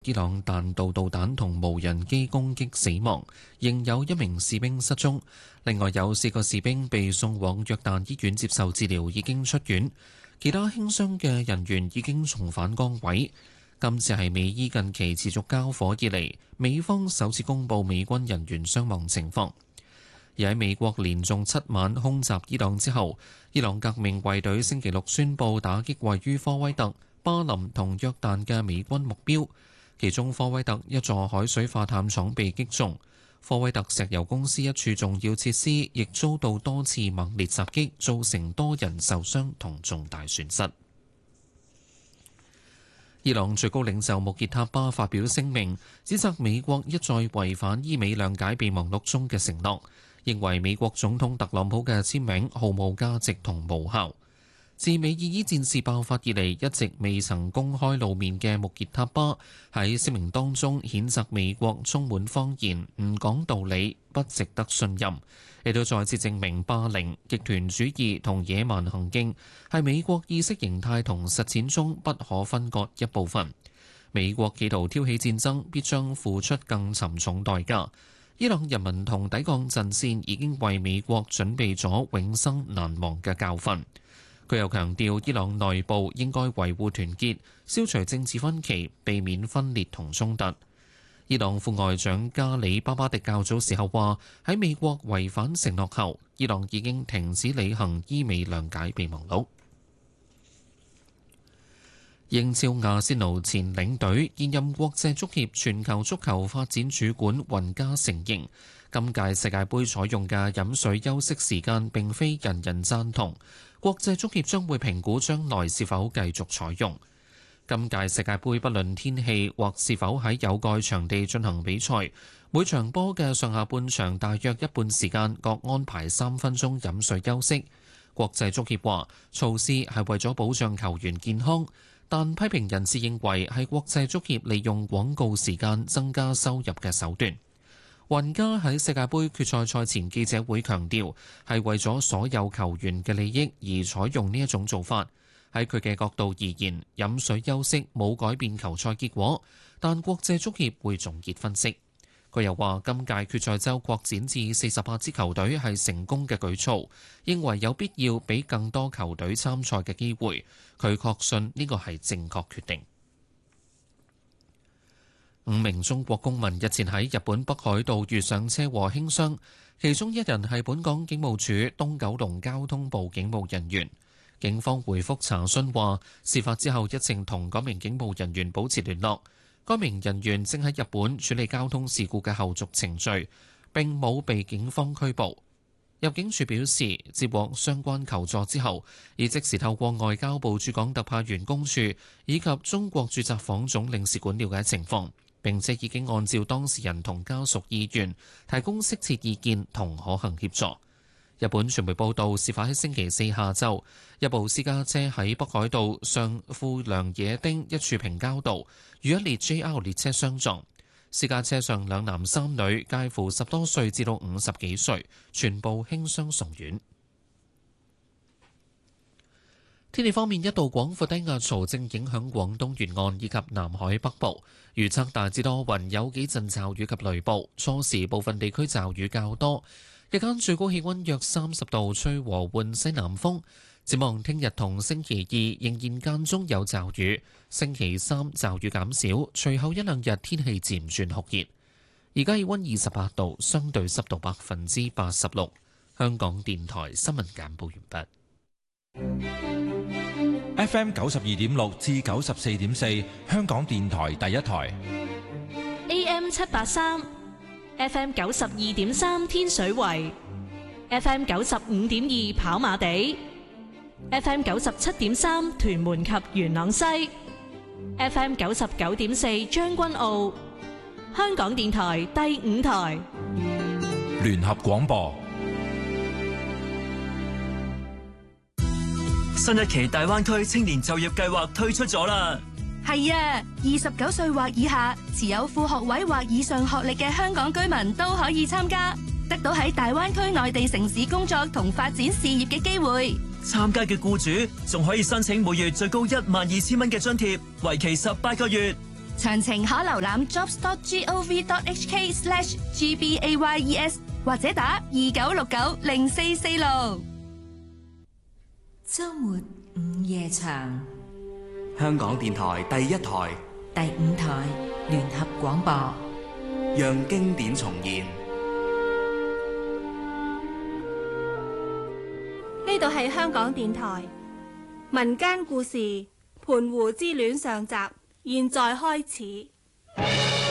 伊朗彈道導彈同無人機攻擊死亡，仍有1名士兵失蹤。另外有4個士兵被送往約旦醫院接受治療，已經出院。其他輕傷嘅人員已經重返崗位。今次係美伊近期持續交火以嚟，美方首次公布美軍人員傷亡情況。而喺美國連中7晚空襲伊朗之後，伊朗革命衛隊星期六宣布打擊位於科威特、巴林同約旦嘅美軍目標。其中科威特一座海水化淡廠被擊中，科威特石油公司一處重要設施亦遭到多次猛烈襲擊，造成多人受傷同重大損失。伊朗最高領袖穆傑塔巴發表聲明，指責美國一再違反伊美諒解備忘錄中嘅承諾，認為美國總統特朗普嘅簽名毫無價值同無效。自美伊伊戰事爆發以嚟，一直未曾公開露面嘅穆傑塔巴喺聲明當中譴責美國充滿謊言、唔講道理、不值得信任，亦都再次證明霸凌、極權主義同野蠻行徑係美國意識形態同實踐中不可分割一部分。美國企圖挑起戰爭，必將付出更沉重代價。伊朗人民同抵抗陣線已經為美國準備咗永生難忘嘅教訓。佢又強調，伊朗內部應該維護團結，消除政治分歧，避免分裂同衝突。伊朗副外長加里巴巴迪較早時候話，喺美國違反承諾後，伊朗已經停止履行伊美諒解備忘錄。英超阿仙奴前領隊、現任國際足協全球足球發展主管雲加承認，今屆世界盃採用嘅飲水休息時間並非人人贊同。國際足協將會評估將來是否繼續採用。今屆世界盃不論天氣或是否喺有蓋場地進行比賽，每場波嘅上下半場大約一半時間各安排3分鐘飲水休息。國際足協話措施係為咗保障球員健康，但批評人士認為係國際足協利用廣告時間增加收入嘅手段。雲加喺世界盃決賽賽前記者會強調，係為咗所有球員嘅利益而採用呢一種做法。喺佢嘅角度而言，飲水休息冇改變球賽結果，但國際足協會總結分析。佢又話，今屆決賽周擴展至48支球隊係成功嘅舉措，認為有必要俾更多球隊參賽嘅機會。佢確信呢個係正確決定。5名中國公民日前喺日本北海道遇上車禍輕傷，其中一人係本港警務處東九龍交通部警務人員。警方回覆查詢話，事發之後一直同嗰名警務人員保持聯絡。該名人員正喺日本處理交通事故嘅後續程序，並冇被警方拘捕。入境處表示，接獲相關求助之後，已即時透過外交部駐港特派員公署以及中國駐札幌總領事館了解情況，並且已經按照當事人同家屬意願提供適切意見同可行協助。日本傳媒報道，事發喺星期四下晝，一部私家車喺北海道上富良野町一處平交道與一列 JR 列車相撞。私家車上2男3女，介乎10多歲至到50幾歲，全部輕傷送院。天氣方面，一道廣闊低壓槽正影響廣東沿岸以及南海北部，預測大致多雲，有幾陣驟雨及雷暴，初時部分地區驟雨較多。日間最高氣溫約30度，吹和緩西南風。展望聽日同星期2仍然間中有驟雨，星期3驟雨減少，隨後1兩日天氣漸轉酷熱。而家氣溫28度，相對濕度86%。香港電台新聞簡報完畢。FM 92.6至94.4，香港電台第一台。 AM 783。FM 92.3天水圍 ，FM 95.2跑馬地 ，FM 97.3屯門及元朗西 ，FM 99.4將軍澳，香港電台第5台聯合廣播。 新一期大灣區青年就業計劃推出咗啦。 係啊，29歲或以下持有副學位或以上學歷嘅香港居民都可以參加，得到喺大灣區內地城市工作同發展事業嘅機會。 參加嘅僱主仲可以申請每月最高12000蚊嘅津貼，為期18個月。 詳情可瀏覽 jobs.gov.hk/gbayes 或者打29690446。 周末午夜場， 香港電台第一台、 第5台聯合廣播， 讓經典重現。 呢度係香港電台民間故事《盤湖之戀》上集，現在開始。